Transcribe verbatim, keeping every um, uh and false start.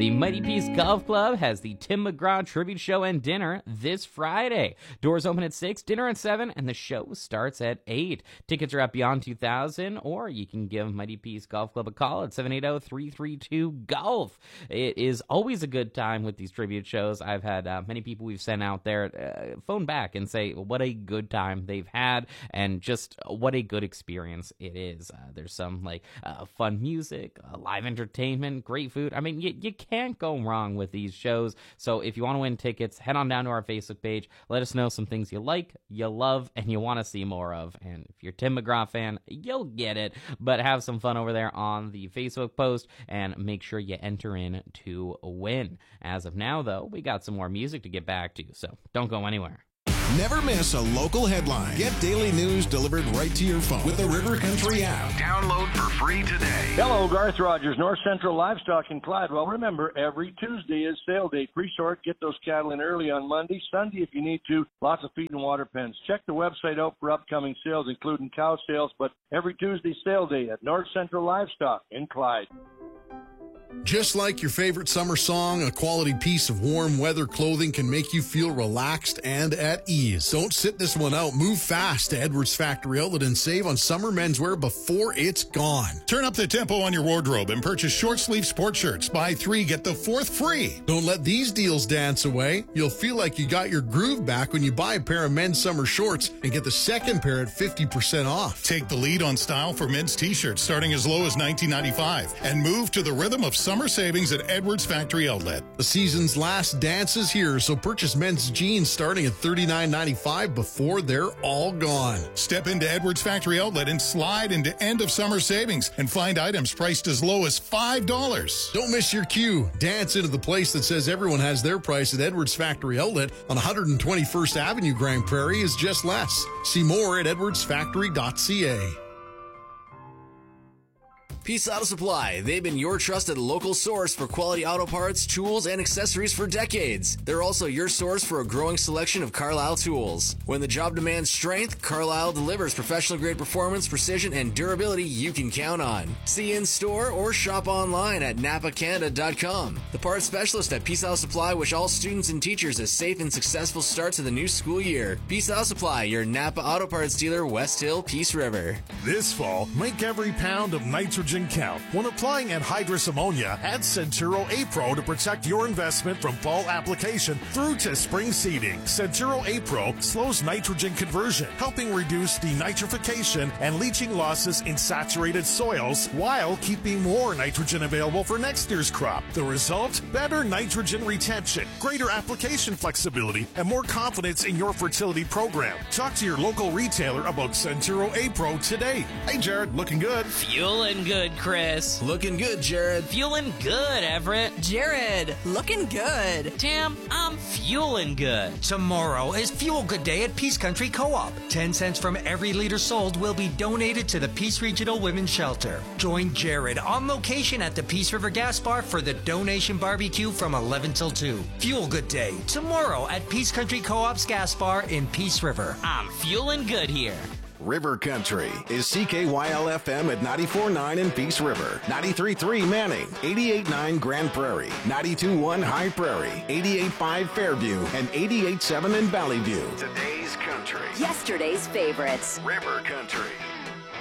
The Mighty Peace Golf Club has the Tim McGraw Tribute Show and Dinner this Friday. Doors open at six, dinner at seven, and the show starts at eight. Tickets are at Beyond two thousand, or you can give Mighty Peace Golf Club a call at seven eight zero, three three two, golf. It is always a good time with these tribute shows. I've had uh, many people we've sent out there uh, phone back and say what a good time they've had and just what a good experience it is. Uh, there's some like uh, fun music, uh, live entertainment, great food. I mean, you, you can't go wrong with these shows. So if you want to win tickets, head on down to our Facebook page. Let us know some things you like, you love, and you want to see more of. And if you're a Tim McGraw fan, you'll get it. But have some fun over there on the Facebook post and make sure you enter in to win. As of now, though, we got some more music to get back to, so don't go anywhere. Never miss a local headline. Get daily news delivered right to your phone with the River Country app. Download for free today. Hello, Garth Rogers, North Central Livestock in Clyde. Well, remember, every Tuesday is sale day. Pre-sort, get those cattle in early on Monday. Sunday, if you need to, lots of feed and water pens. Check the website out for upcoming sales, including cow sales, but every Tuesday sale day at North Central Livestock in Clyde. Just like your favorite summer song, a quality piece of warm weather clothing can make you feel relaxed and at ease. Don't sit this one out. Move fast to Edwards Factory Outlet and save on summer menswear before it's gone. Turn up the tempo on your wardrobe and purchase short-sleeve sport shirts. Buy three, get the fourth free. Don't let these deals dance away. You'll feel like you got your groove back when you buy a pair of men's summer shorts and get the second pair at fifty percent off. Take the lead on style for men's t-shirts starting as low as nineteen ninety-five and move to the rhythm of summer savings at Edwards Factory Outlet. The season's last dance is here, so purchase men's jeans starting at thirty-nine ninety-five before they're all gone. Step into Edwards Factory Outlet and slide into end of summer savings and find items priced as low as five dollars. Don't miss your cue. Dance into the place that says everyone has their price at Edwards Factory Outlet on one hundred twenty-first Avenue, Grand Prairie is just less. See more at edwards factory dot c a. Peace Auto Supply. They've been your trusted local source for quality auto parts, tools, and accessories for decades. They're also your source for a growing selection of Carlisle tools. When the job demands strength, Carlisle delivers professional-grade performance, precision, and durability you can count on. See in-store or shop online at napa canada dot com. The parts specialist at Peace Auto Supply wish all students and teachers a safe and successful start to the new school year. Peace Auto Supply, your Napa Auto Parts dealer, West Hill, Peace River. This fall, make every pound of nitrogen count. When applying anhydrous ammonia, add Centuro A-Pro to protect your investment from fall application through to spring seeding. Centuro A-Pro slows nitrogen conversion, helping reduce denitrification and leaching losses in saturated soils while keeping more nitrogen available for next year's crop. The result? Better nitrogen retention, greater application flexibility, and more confidence in your fertility program. Talk to your local retailer about Centuro A-Pro today. Hey, Jared, looking good. Fueling good, Chris. Looking good, Jared. Fueling good, Everett. Jared, looking good. Tim, I'm fueling good. Tomorrow is Fuel Good Day at Peace Country Co-op. Ten cents from every liter sold will be donated to the Peace Regional Women's Shelter. Join Jared on location at the Peace River Gas Bar for the donation barbecue from eleven till two. Fuel Good Day, tomorrow at Peace Country Co-op's Gas Bar in Peace River. I'm fueling good here. River Country is C K Y L F M at ninety-four point nine in Peace River, ninety-three point three Manning, eighty-eight point nine Grand Prairie, ninety-two point one High Prairie, eighty-eight point five Fairview, and eighty-eight point seven in Valley View. Today's country. Yesterday's favorites. River Country.